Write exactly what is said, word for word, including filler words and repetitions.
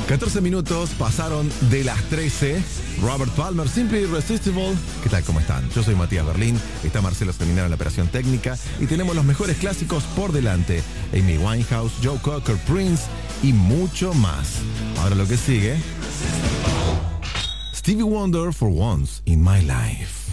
catorce minutos pasaron de las trece. Robert Palmer, Simply Irresistible. ¿Qué tal? ¿Cómo están? Yo soy Matías Berlín. Está Marcelo Seminara en la operación técnica. Y tenemos los mejores clásicos por delante. Amy Winehouse, Joe Cocker, Prince y mucho más. Ahora lo que sigue. Stevie Wonder, For Once in My Life.